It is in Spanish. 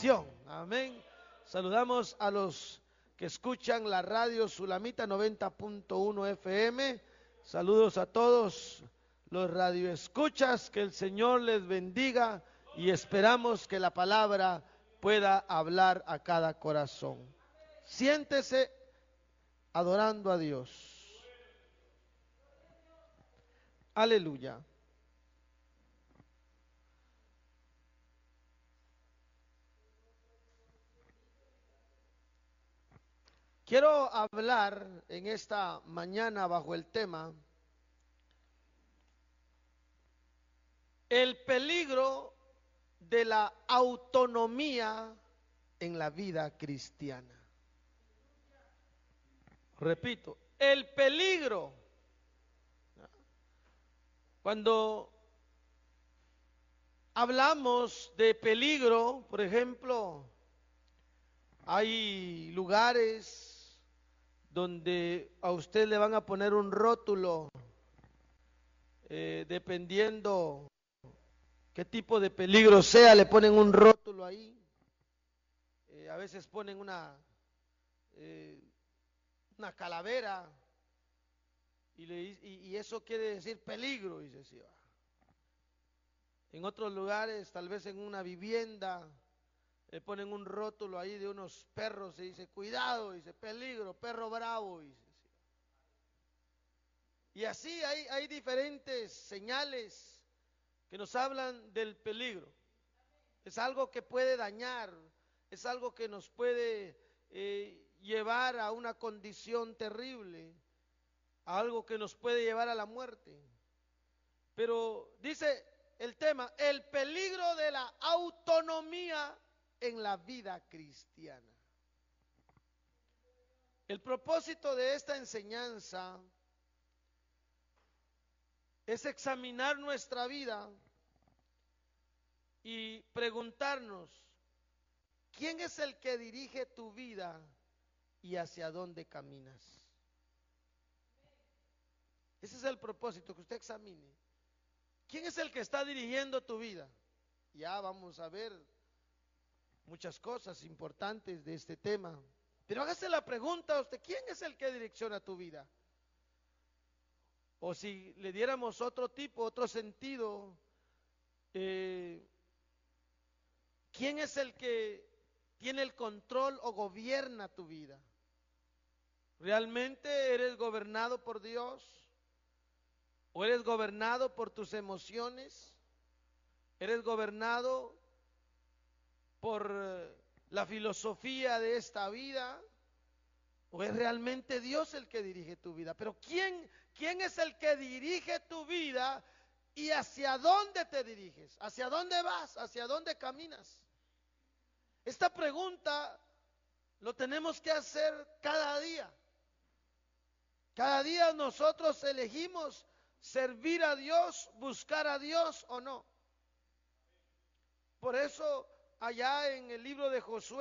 bendición. Amén. Saludamos a los que escuchan la radio Sulamita 90.1 FM. Saludos a todos los radioescuchas, que el Señor les bendiga y esperamos que la palabra pueda hablar a cada corazón. Siéntese adorando a Dios. Aleluya. Quiero hablar en esta mañana bajo el tema el peligro de la autonomía en la vida cristiana. Repito, el peligro. Cuando hablamos de peligro, por ejemplo, hay lugares donde a usted le van a poner un rótulo, dependiendo qué tipo de peligro sea, le ponen un rótulo ahí. A veces ponen una calavera y eso quiere decir peligro, dice sí, va. En otros lugares, tal vez en una vivienda, le ponen un rótulo ahí de unos perros y dice cuidado, dice peligro, perro bravo, dice. Y así hay diferentes señales que nos hablan del peligro. Es algo que puede dañar, es algo que nos puede llevar a una condición terrible, a algo que nos puede llevar a la muerte. Pero dice el tema, el peligro de la autonomía en la vida cristiana. El propósito de esta enseñanza es examinar nuestra vida y preguntarnos, ¿quién es el que dirige tu vida y hacia dónde caminas? Ese es el propósito, que usted examine. ¿Quién es el que está dirigiendo tu vida? Ya vamos a ver muchas cosas importantes de este tema. Pero hágase la pregunta a usted, ¿quién es el que direcciona tu vida? O si le diéramos otro tipo, otro sentido, ¿quién es el que tiene el control o gobierna tu vida? ¿Realmente eres gobernado por Dios? ¿O eres gobernado por tus emociones? ¿Eres gobernado por la filosofía de esta vida? ¿O es realmente Dios el que dirige tu vida? Pero ¿quién es el que dirige tu vida y hacia dónde te diriges? ¿Hacia dónde vas? ¿Hacia dónde caminas? Esta pregunta lo tenemos que hacer cada día. Cada día nosotros elegimos servir a Dios, buscar a Dios o no. Por eso allá en el libro de Josué